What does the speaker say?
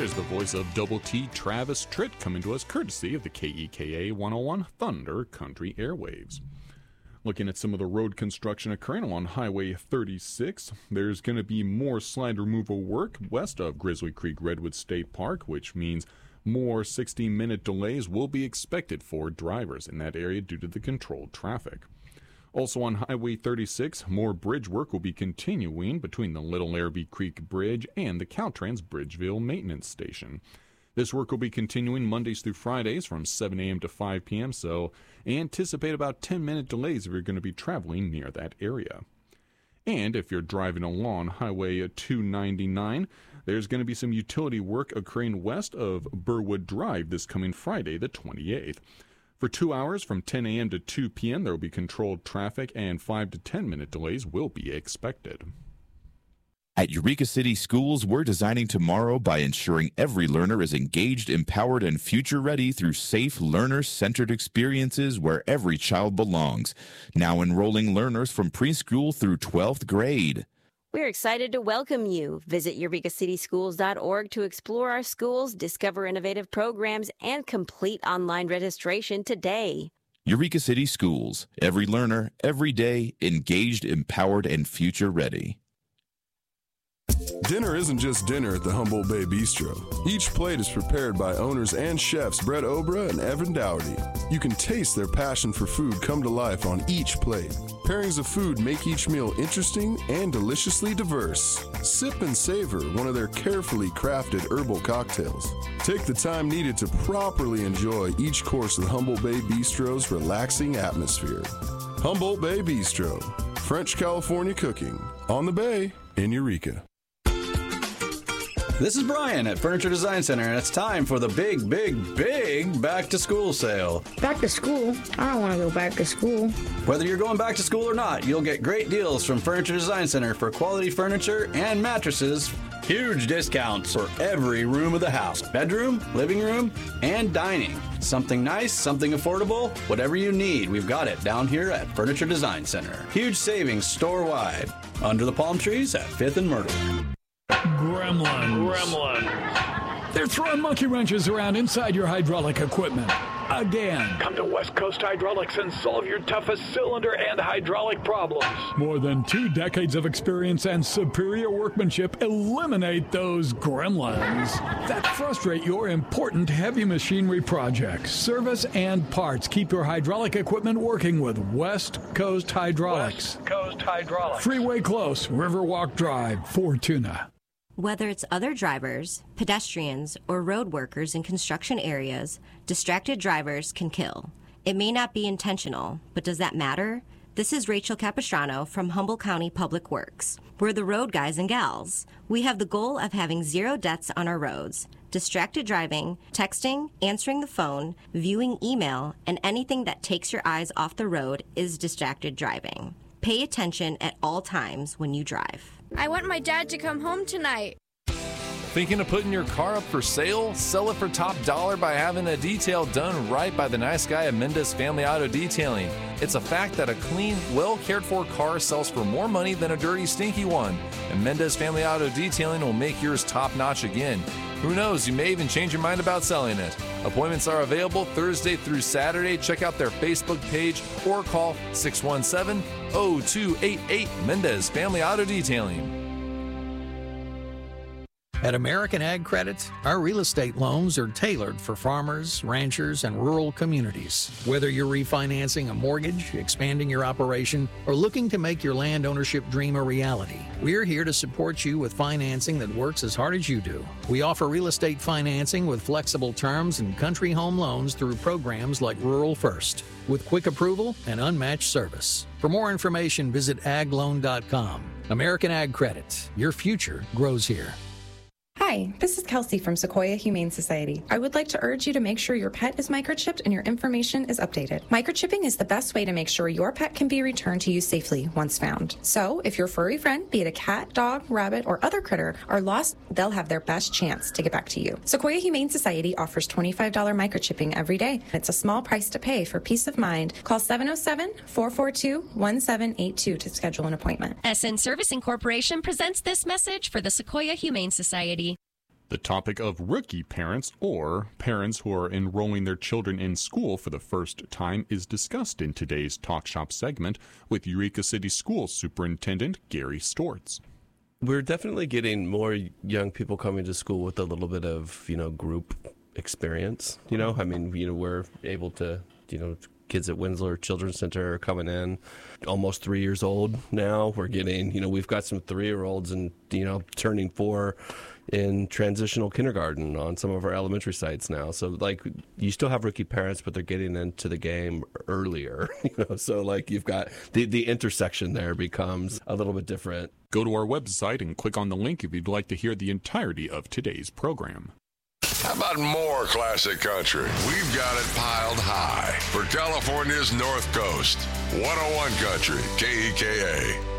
there's the voice of Double T, Travis Tritt, coming to us courtesy of the KEKA 101 Thunder Country Airwaves. Looking at some of the road construction occurring along Highway 36, there's going to be more slide removal work west of Grizzly Creek Redwood State Park, which means more 60-minute delays will be expected for drivers in that area due to the controlled traffic. Also on Highway 36, more bridge work will be continuing between the Little Larrabee Creek Bridge and the Caltrans Bridgeville Maintenance Station. This work will be continuing Mondays through Fridays from 7 a.m. to 5 p.m., so anticipate about 10-minute delays if you're going to be traveling near that area. And if you're driving along Highway 299, there's going to be some utility work occurring west of Burwood Drive this coming Friday, the 28th. For 2 hours from 10 a.m. to 2 p.m., there will be controlled traffic and 5 to 10-minute delays will be expected. At Eureka City Schools, we're designing tomorrow by ensuring every learner is engaged, empowered, and future-ready through safe, learner-centered experiences where every child belongs. Now enrolling learners from preschool through 12th grade. We're excited to welcome you. Visit EurekaCitySchools.org to explore our schools, discover innovative programs, and complete online registration today. Eureka City Schools. Every learner, every day, engaged, empowered, and future-ready. Dinner isn't just dinner at the Humboldt Bay Bistro. Each plate is prepared by owners and chefs Brett Obra and Evan Dougherty. You can taste their passion for food come to life on each plate. Pairings of food make each meal interesting and deliciously diverse. Sip and savor one of their carefully crafted herbal cocktails. Take the time needed to properly enjoy each course of the Humboldt Bay Bistro's relaxing atmosphere. Humboldt Bay Bistro, French California cooking, on the bay in Eureka. This is Brian at Furniture Design Center, and it's time for the big back-to-school sale. Back to school? I don't want to go back to school. Whether you're going back to school or not, you'll get great deals from Furniture Design Center for quality furniture and mattresses. Huge discounts for every room of the house. Bedroom, living room, and dining. Something nice, something affordable, whatever you need, we've got it down here at Furniture Design Center. Huge savings store-wide. Under the palm trees at 5th and Myrtle. Gremlins. They're throwing monkey wrenches around inside your hydraulic equipment. Again. Come to West Coast Hydraulics and solve your toughest cylinder and hydraulic problems. More than 2 decades of experience and superior workmanship eliminate those gremlins that frustrate your important heavy machinery projects. Service and parts keep your hydraulic equipment working with West Coast Hydraulics. West Coast Hydraulics. Freeway Close, Riverwalk Drive, Fortuna. Whether it's other drivers, pedestrians, or road workers in construction areas, distracted drivers can kill. It may not be intentional, but does that matter? This is Rachel Capistrano from Humboldt County Public Works. We're the road guys and gals. We have the goal of having 0 deaths on our roads. Distracted driving, texting, answering the phone, viewing email, and anything that takes your eyes off the road is distracted driving. Pay attention at all times when you drive. I want my dad to come home tonight. Thinking of putting your car up for sale? Sell it for top dollar by having a detail done right by the nice guy at Mendez Family Auto Detailing. It's a fact that a clean, well-cared-for car sells for more money than a dirty, stinky one. And Mendez Family Auto Detailing will make yours top-notch again. Who knows, you may even change your mind about selling it. Appointments are available Thursday through Saturday. Check out their Facebook page or call 617-0288 Mendez Family Auto Detailing. At American Ag Credit, our real estate loans are tailored for farmers, ranchers, and rural communities. Whether you're refinancing a mortgage, expanding your operation, or looking to make your land ownership dream a reality, we're here to support you with financing that works as hard as you do. We offer real estate financing with flexible terms and country home loans through programs like Rural First, with quick approval and unmatched service. For more information, visit agloan.com. American Ag Credit. Your future grows here. Hi, this is Kelsey from Sequoia Humane Society. I would like to urge you to make sure your pet is microchipped and your information is updated. Microchipping is the best way to make sure your pet can be returned to you safely once found. So, if your furry friend, be it a cat, dog, rabbit, or other critter, are lost, they'll have their best chance to get back to you. Sequoia Humane Society offers $25 microchipping every day. It's a small price to pay for peace of mind. Call 707-442-1782 to schedule an appointment. SN Service Incorporation presents this message for the Sequoia Humane Society. The topic of rookie parents, or parents who are enrolling their children in school for the first time, is discussed in today's Talk Shop segment with Eureka City Schools Superintendent Gary Stortz. We're definitely getting more young people coming to school with a little bit of, group experience. We're able to, kids at Winslow Children's Center are coming in almost 3 years old now. We're getting, we've got some 3-year-olds and, turning 4 in transitional kindergarten on some of our elementary sites now. So, you still have rookie parents, but they're getting into the game earlier. So, you've got the intersection there becomes a little bit different. Go to our website and click on the link if you'd like to hear the entirety of today's program. How about more classic country? We've got it piled high for California's North Coast. 101 Country, KEKA.